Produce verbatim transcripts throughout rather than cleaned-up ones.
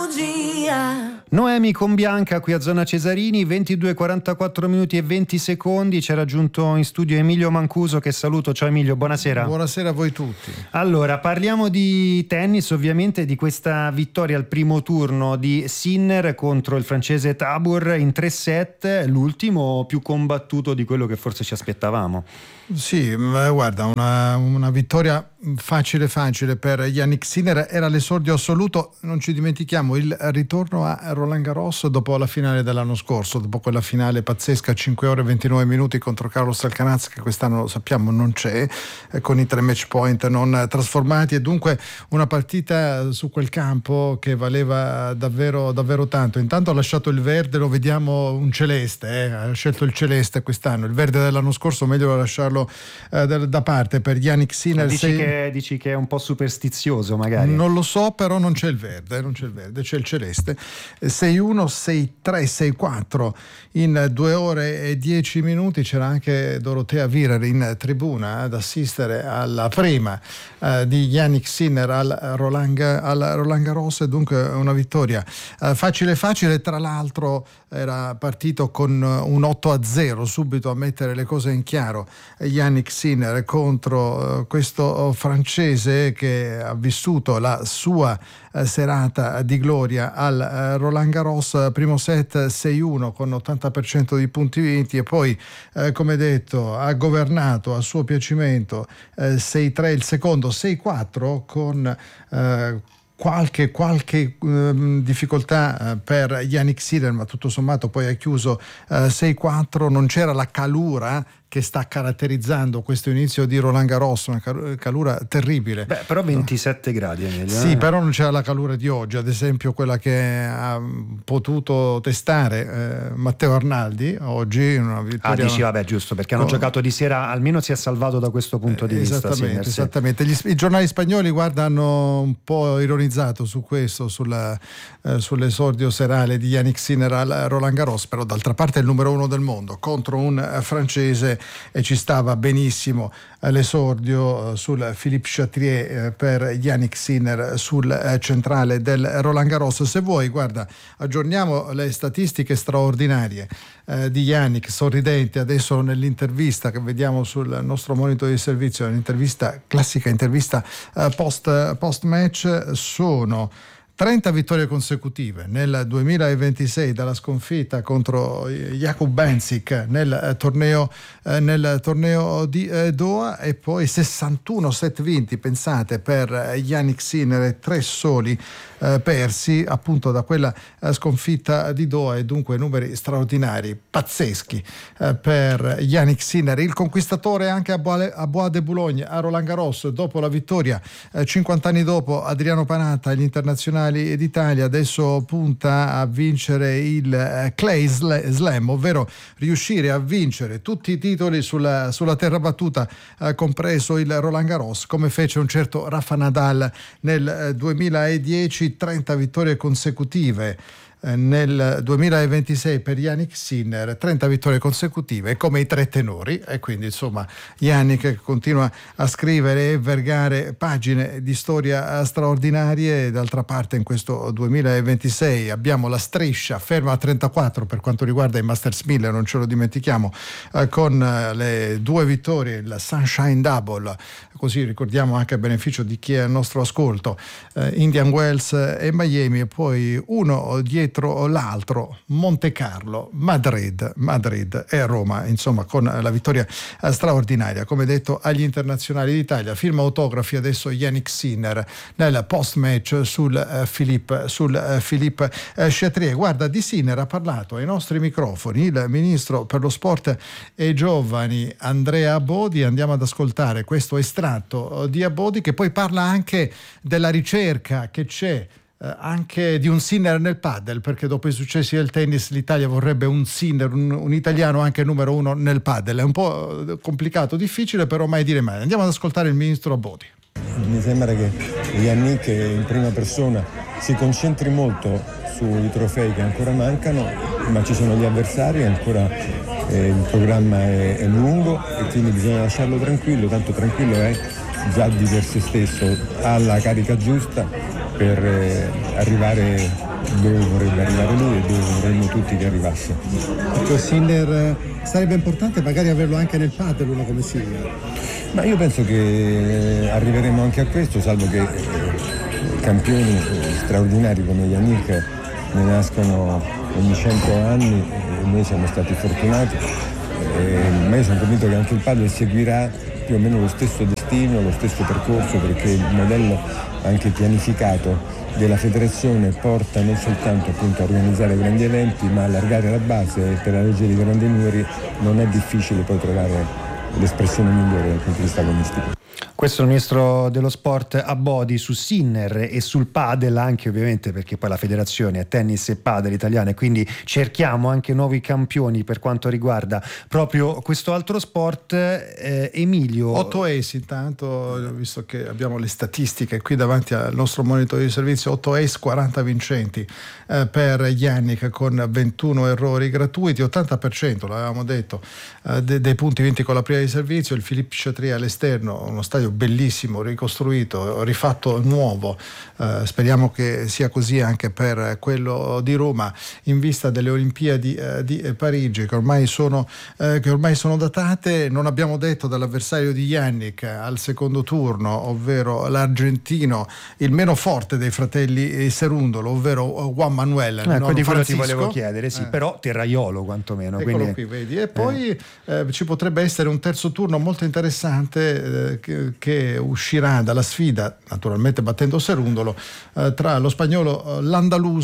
nostalgia. Noemi con Bianca qui a Zona Cesarini, ventidue e quarantaquattro minuti e venti secondi. Ci è raggiunto in studio Emilio Mancuso, che saluto. Ciao Emilio, buonasera. Buonasera a voi tutti. Allora, parliamo di tennis, ovviamente, di questa vittoria al primo turno di Sinner contro il francese Tabor in tre set, l'ultimo più combattuto di quello che forse ci aspettavamo. Sì, guarda, una, una vittoria facile facile per Jannik Sinner. Era l'esordio assoluto, non ci dimentichiamo il ritorno a Roland Garros dopo la finale dell'anno scorso, dopo quella finale pazzesca, cinque ore e ventinove minuti contro Carlos Alcaraz, che quest'anno lo sappiamo non c'è, eh, con i tre match point non trasformati, e dunque una partita su quel campo che valeva davvero davvero tanto. Intanto ha lasciato il verde, lo vediamo un celeste, eh, ha scelto il celeste quest'anno, il verde dell'anno scorso meglio lasciarlo eh, da, da parte per Jannik Sinner. Dici, sei... che, dici che è un po' superstizioso magari? Non lo so, però non c'è il verde, non c'è il verde, c'è il celeste. sei uno, sei tre, sei quattro in due ore e dieci minuti. C'era anche Dorotea Virer in tribuna ad assistere alla prima eh, di Jannik Sinner al Roland, al Roland Garros, e dunque una vittoria eh, facile facile. Tra l'altro era partito con un otto a zero subito a mettere le cose in chiaro Jannik Sinner contro uh, questo francese che ha vissuto la sua uh, serata di gloria al uh, Roland Garros. Primo set sei uno con ottanta per cento di punti vinti, e poi uh, come detto ha governato a suo piacimento uh, sei tre il secondo, sei quattro con uh, qualche, qualche um, difficoltà uh, per Jannik Sinner, ma tutto sommato poi ha chiuso uh, sei quattro. Non c'era la calura che sta caratterizzando questo inizio di Roland Garros, una calura terribile. Beh, però ventisette no. gradi, Emilio. Sì, eh? però non c'era la calura di oggi, ad esempio quella che ha potuto testare eh, Matteo Arnaldi oggi. Una vittoria... Ah, dici, vabbè, giusto, perché hanno oh. giocato di sera, almeno si è salvato da questo punto di vista. Esattamente, sì, esattamente. Gli, i giornali spagnoli, guarda, hanno un po' ironizzato su questo, sulla, eh, sull'esordio serale di Jannik Sinner al Roland Garros, però d'altra parte è il numero uno del mondo contro un uh, francese, e ci stava benissimo eh, l'esordio eh, sul Philippe Chatrier eh, per Jannik Sinner sul eh, centrale del Roland Garros. Se vuoi, guarda, aggiorniamo le statistiche straordinarie eh, di Jannik, sorridente adesso nell'intervista che vediamo sul nostro monitor di servizio, un'intervista classica, intervista eh, post, post match. Sono trenta vittorie consecutive nel duemilaventisei dalla sconfitta contro Jakub Benzik nel eh, torneo eh, nel torneo di eh, Doha, e poi sessantuno set vinti, pensate, per Jannik Sinner, e tre soli eh, persi appunto da quella eh, sconfitta di Doha, e dunque numeri straordinari, pazzeschi eh, per Jannik Sinner, il conquistatore anche a Bois, a Bois de Boulogne, a Roland Garros, dopo la vittoria eh, cinquanta anni dopo. Adriano Panatta, gli internazionali d'Italia, adesso punta a vincere il Clay Slam, ovvero riuscire a vincere tutti i titoli sulla, sulla terra battuta, eh, compreso il Roland Garros, come fece un certo Rafa Nadal nel duemiladieci. trenta vittorie consecutive nel duemilaventisei per Jannik Sinner, trenta vittorie consecutive come i tre tenori, e quindi insomma Jannik continua a scrivere e vergare pagine di storia straordinarie. D'altra parte in questo duemilaventisei abbiamo la striscia ferma a trentaquattro per quanto riguarda i Masters mille, non ce lo dimentichiamo, eh, con le due vittorie, il Sunshine Double, così ricordiamo anche a beneficio di chi è al nostro ascolto, eh, Indian Wells e Miami, e poi uno dietro l'altro Monte Carlo, Madrid, Madrid e Roma, insomma con la vittoria straordinaria, come detto, agli internazionali d'Italia. Firma autografi adesso Jannik Sinner nel post match sul uh, Philippe sul uh, Philippe uh, Chatrier. Guarda, di Sinner ha parlato ai nostri microfoni il ministro per lo sport e i giovani Andrea Abodi. Andiamo ad ascoltare questo estratto di Abodi, che poi parla anche della ricerca che c'è Eh, anche di un Sinner nel padel, perché dopo i successi del tennis l'Italia vorrebbe un Sinner, un, un italiano anche numero uno nel padel. È un po' complicato, difficile, però mai dire mai. Andiamo ad ascoltare il ministro Abodi. Mi sembra che Jannik in prima persona si concentri molto sui trofei che ancora mancano, ma ci sono gli avversari, ancora eh, il programma è, è lungo, e quindi bisogna lasciarlo tranquillo, tanto tranquillo è già di per sé stesso, ha la carica giusta per eh, arrivare dove vorrebbe arrivare lui e dove vorremmo tutti che arrivasse. Ecco, Sinner, sarebbe importante magari averlo anche nel padel, uno come Sinner. Ma io penso che arriveremo anche a questo, salvo che campioni straordinari come Yannick ne nascono ogni cento anni e noi siamo stati fortunati, e, ma io sono convinto che anche il padel seguirà più o meno lo stesso destino, lo stesso percorso, perché il modello anche pianificato della federazione porta non soltanto appunto a organizzare grandi eventi, ma a allargare la base, e per la legge dei grandi numeri non è difficile poi trovare l'espressione migliore dal punto di vista agonistico. Questo è il ministro dello sport Abodi su Sinner e sul padel anche, ovviamente, perché poi la federazione è tennis e padel italiane, quindi cerchiamo anche nuovi campioni per quanto riguarda proprio questo altro sport. eh, Emilio, otto ace intanto, visto che abbiamo le statistiche qui davanti al nostro monitor di servizio, otto ace, quaranta vincenti eh, per Yannick con ventuno errori gratuiti, ottanta per cento l'avevamo detto eh, de- dei punti vinti con la prima di servizio. Il Philippe Chatrier all'esterno, uno stadio bellissimo, ricostruito, rifatto nuovo, eh, speriamo che sia così anche per quello di Roma, in vista delle Olimpiadi eh, di Parigi che ormai sono eh, che ormai sono datate. Non abbiamo detto dall'avversario di Yannick al secondo turno, ovvero l'argentino, il meno forte dei fratelli Serundolo, ovvero Juan Manuel. Ecco, di quello ti volevo chiedere, sì, eh. però terraiolo quantomeno. Eccolo quindi... qui, vedi. E poi eh. Eh, ci potrebbe essere un terzo turno molto interessante eh, che, che uscirà dalla sfida, naturalmente battendo Serundolo, eh, tra lo spagnolo L'Andalus,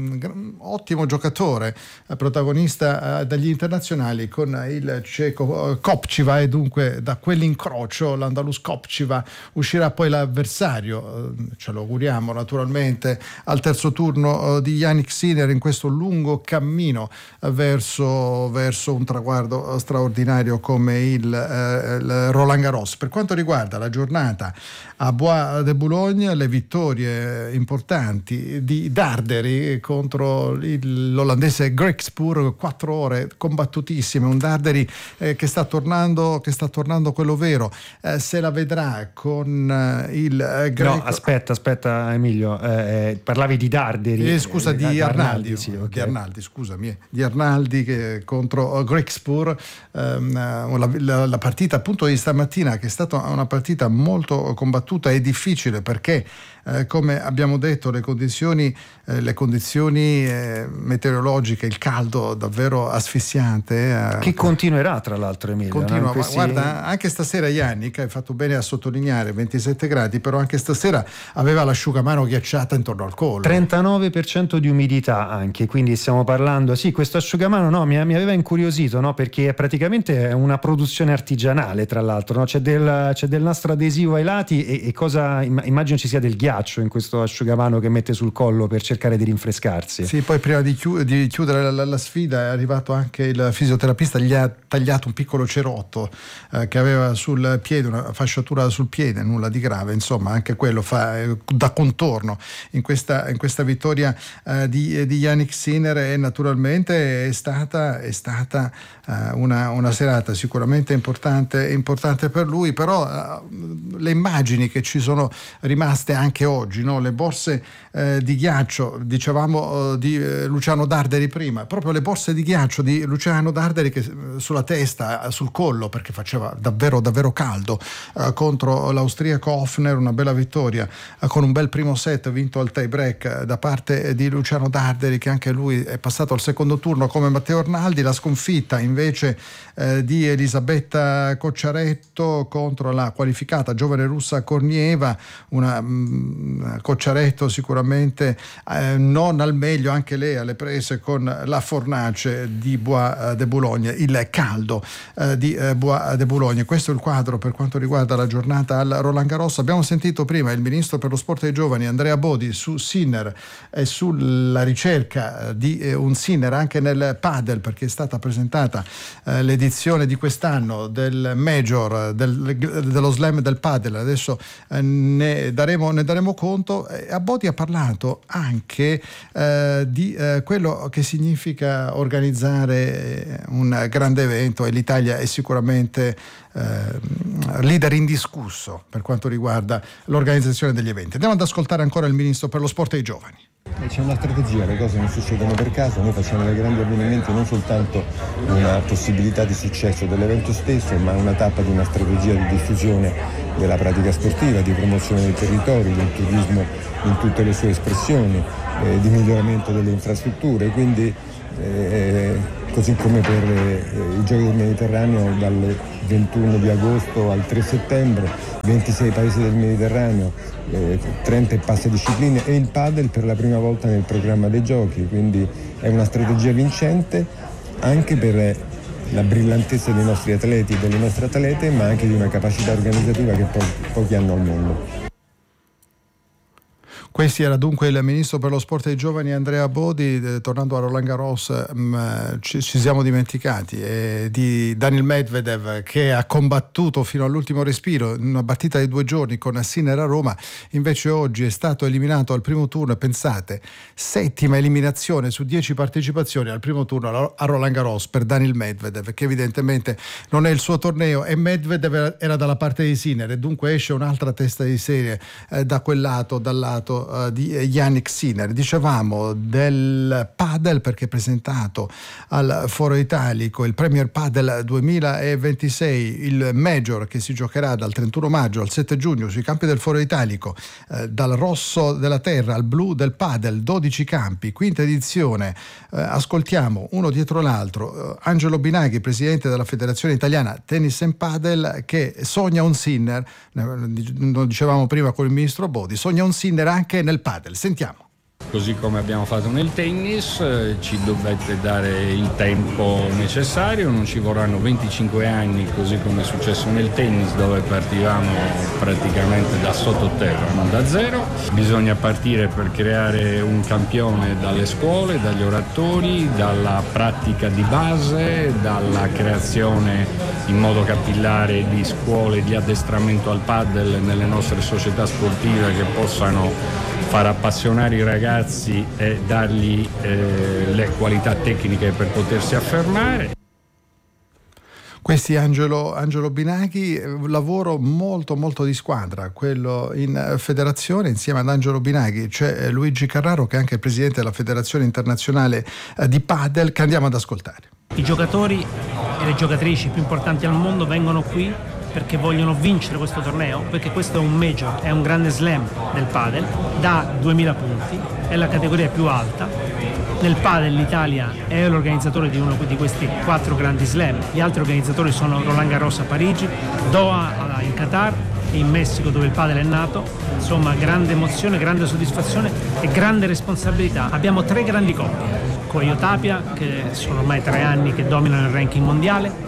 un ottimo giocatore, eh, protagonista eh, dagli internazionali, con il ceco eh, Kopčiva, e dunque da quell'incrocio L'Andalus Kopčiva uscirà poi l'avversario, eh, ce lo auguriamo naturalmente, al terzo turno eh, di Yannick Sinner in questo lungo cammino eh, verso, verso un traguardo straordinario come il, eh, il Roland Garros. Per quanto riguarda la giornata a Bois de Boulogne, le vittorie importanti di Darderi contro il, l'olandese Griekspoor, quattro ore combattutissime, un Darderi eh, che sta tornando che sta tornando quello vero, eh, se la vedrà con eh, il eh, greco. No, aspetta, aspetta Emilio, eh, parlavi di Darderi. Eh, scusa, eh, di Arnaldi, Arnaldi, sì, okay. di Arnaldi, scusami, di Arnaldi che contro Griekspoor, ehm, la, la, la partita appunto di stamattina, che è stata una partita molto combattuta e difficile, perché eh, come abbiamo detto le condizioni eh, le condizioni eh, meteorologiche, il caldo davvero asfissiante, eh, che continuerà tra l'altro, Emilio, continua, no? Questi... guarda, anche stasera Yannick, hai fatto bene a sottolineare ventisette gradi, però anche stasera aveva l'asciugamano ghiacciata intorno al collo, trentanove per cento di umidità anche, quindi stiamo parlando, sì, questo asciugamano no, mi, mi aveva incuriosito, no? Perché praticamente è una produzione artigianale, tra l'altro, no? C'è del, c'è del nastro adesivo ai lati e, e cosa, immagino ci sia del ghiaccio in questo asciugamano che mette sul collo per cercare di rinfrescarsi. Sì, poi prima di, chiu- di chiudere la, la, la sfida è arrivato anche il fisioterapista, gli ha tagliato un piccolo cerotto eh, che aveva sul piede, una fasciatura sul piede, nulla di grave, insomma anche quello fa eh, da contorno in questa, in questa vittoria eh, di, di Yannick Sinner, e naturalmente è stata, è stata eh, una, una serata sicuramente importante, importante per lui, però eh, le immagini che ci sono rimaste anche oggi, no? Le borse eh, di ghiaccio, dicevamo eh, di eh, Luciano Darderi prima, proprio le borse di ghiaccio di Luciano Darderi che eh, sulla testa, sul collo, perché faceva davvero davvero caldo, eh, contro l'austriaco Hofner, una bella vittoria eh, con un bel primo set vinto al tie break eh, da parte di Luciano Darderi, che anche lui è passato al secondo turno come Matteo Arnaldi. La sconfitta invece eh, di Elisabetta Cocciaretto contro la qualificata giovane russa Kornieva, una mh, Cocciaretto sicuramente eh, non al meglio, anche lei alle prese con la fornace di Bois de Boulogne, il caldo eh, di eh, Bois de Boulogne. Questo è il quadro per quanto riguarda la giornata al Roland Garros. Abbiamo sentito prima il ministro per lo sport dei giovani Andrea Bodi su Sinner e sulla ricerca di eh, un Sinner anche nel padel, perché è stata presentata eh, l'edizione di quest'anno del Major del, dello Slam del padel. Adesso eh, ne daremo ne daremo conto. A Bodi ha parlato anche eh, di eh, quello che significa organizzare un grande evento, e l'Italia è sicuramente eh, leader indiscusso per quanto riguarda l'organizzazione degli eventi. Andiamo ad ascoltare ancora il Ministro per lo Sport e i Giovani. C'è una strategia, le cose non succedono per caso, noi facciamo dei grandi avvenimenti non soltanto una possibilità di successo dell'evento stesso, ma una tappa di una strategia di diffusione della pratica sportiva, di promozione dei territori, del turismo in tutte le sue espressioni, eh, di miglioramento delle infrastrutture, quindi eh, così come per eh, i Giochi del Mediterraneo dal ventuno di agosto al tre settembre, ventisei paesi del Mediterraneo, eh, trenta e passa discipline e il padel per la prima volta nel programma dei Giochi, quindi è una strategia vincente anche per la brillantezza dei nostri atleti e delle nostre atlete, ma anche di una capacità organizzativa che po- pochi hanno al mondo. Questi era dunque il Ministro per lo Sport e i Giovani Andrea Bodi. Eh, tornando a Roland Garros, mh, ci, ci siamo dimenticati eh, di Daniil Medvedev, che ha combattuto fino all'ultimo respiro in una partita di due giorni con Sinner a Roma. Invece oggi è stato eliminato al primo turno, e pensate, settima eliminazione su dieci partecipazioni al primo turno a Roland Garros per Daniil Medvedev, che evidentemente non è il suo torneo, e Medvedev era dalla parte di Sinner, e dunque esce un'altra testa di serie eh, da quel lato, dal lato di Jannik Sinner. Dicevamo del padel perché è presentato al Foro Italico il Premier Padel duemilaventisei, il Major che si giocherà dal trentuno maggio al sette giugno sui campi del Foro Italico, eh, dal rosso della terra al blu del padel, dodici campi, quinta edizione. Eh, ascoltiamo uno dietro l'altro eh, Angelo Binaghi, presidente della Federazione Italiana Tennis and Padel, che sogna un Sinner, lo dicevamo prima con il ministro Bodi, sogna un Sinner anche nel padel. Sentiamo. Così come abbiamo fatto nel tennis, eh, ci dovete dare il tempo necessario, non ci vorranno venticinque anni così come è successo nel tennis, dove partivamo praticamente da sottoterra, non da zero. Bisogna partire per creare un campione dalle scuole, dagli oratori, dalla pratica di base, dalla creazione in modo capillare di scuole di addestramento al padel nelle nostre società sportive che possano far appassionare i ragazzi e dargli eh, le qualità tecniche per potersi affermare. Questi Angelo, Angelo Binaghi, lavoro molto molto di squadra, quello in federazione. Insieme ad Angelo Binaghi c'è Luigi Carraro, che è anche il presidente della Federazione Internazionale di Padel, che andiamo ad ascoltare. I giocatori e le giocatrici più importanti al mondo vengono qui perché vogliono vincere questo torneo, perché questo è un major, è un grande slam del padel da duemila punti, è la categoria più alta. Nel padel l'Italia è l'organizzatore di uno di questi quattro grandi slam, gli altri organizzatori sono Roland Garros a Parigi, Doha in Qatar e in Messico, dove il padel è nato. Insomma, grande emozione, grande soddisfazione e grande responsabilità. Abbiamo tre grandi coppie, Coelho Tapia, che sono ormai tre anni che dominano il ranking mondiale,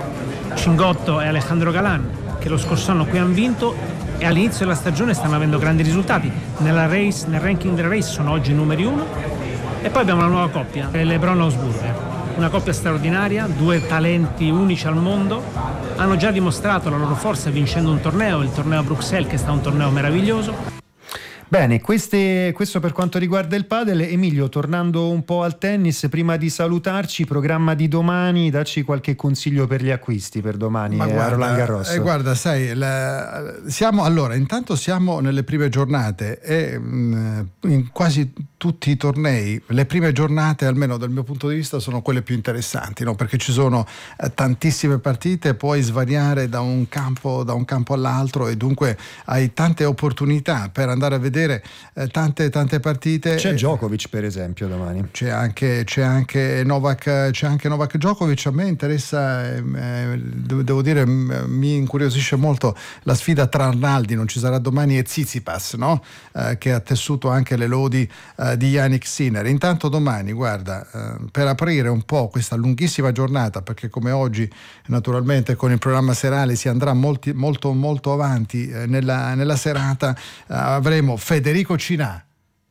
Cingotto e Alejandro Galán, che lo scorso anno qui hanno vinto e all'inizio della stagione stanno avendo grandi risultati. Nella race, nel ranking della race sono oggi numeri uno. E poi abbiamo la nuova coppia, LeBron Hausburger, una coppia straordinaria, due talenti unici al mondo. Hanno già dimostrato la loro forza vincendo un torneo, il torneo a Bruxelles, che è stato un torneo meraviglioso. Bene, queste, questo per quanto riguarda il padel. Emilio, tornando un po' al tennis, prima di salutarci, programma di domani, dacci qualche consiglio per gli acquisti per domani. Ma eh, guarda, a Roland Garros. Eh, guarda, sai, la, siamo allora, intanto siamo nelle prime giornate e mh, in quasi tutti i tornei le prime giornate, almeno dal mio punto di vista, sono quelle più interessanti, no? Perché ci sono eh, tantissime partite, puoi svariare da un campo da un campo all'altro e dunque hai tante opportunità per andare a vedere eh, tante tante partite. C'è Djokovic per esempio domani. C'è anche c'è anche Novak c'è anche Novak Djokovic. A me interessa, eh, devo dire, mi incuriosisce molto la sfida tra Arnaldi, non ci sarà domani, e Tsitsipas, no? Eh, che ha tessuto anche le lodi eh, di Jannik Sinner. Intanto domani, guarda, eh, per aprire un po' questa lunghissima giornata, perché come oggi naturalmente con il programma serale si andrà molti, molto molto avanti eh, nella, nella serata, eh, avremo Federico Cinà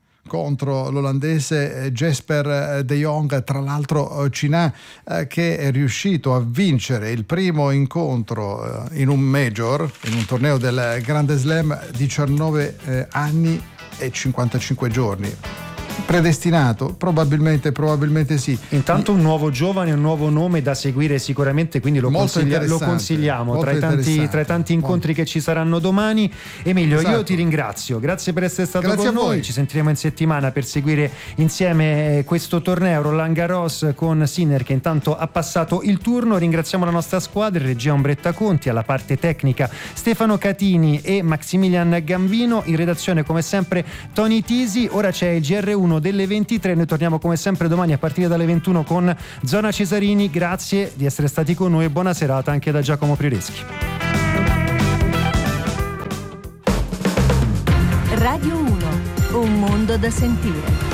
contro l'olandese Jesper de Jong. Tra l'altro Cinà eh, che è riuscito a vincere il primo incontro eh, in un major, in un torneo del Grande Slam, diciannove eh, anni e cinquantacinque giorni. predestinato? Probabilmente, probabilmente sì. Intanto un nuovo giovane, un nuovo nome da seguire sicuramente, quindi lo, consiglia- lo consigliamo tra i, tanti, tra i tanti incontri molto. Che ci saranno domani. Emilio, esatto. Io ti ringrazio, grazie per essere stato grazie con noi, ci sentiremo in settimana per seguire insieme questo torneo Roland Garros con Sinner, che intanto ha passato il turno. Ringraziamo la nostra squadra, regia Ombretta Conti, alla parte tecnica Stefano Catini e Maximilian Gambino, in redazione come sempre Tony Tisi. Ora c'è il G R uno delle ventitré, noi torniamo come sempre domani a partire dalle ventuno con Zona Cesarini. Grazie di essere stati con noi e buona serata anche da Giacomo Prireschi. Radio uno, un mondo da sentire.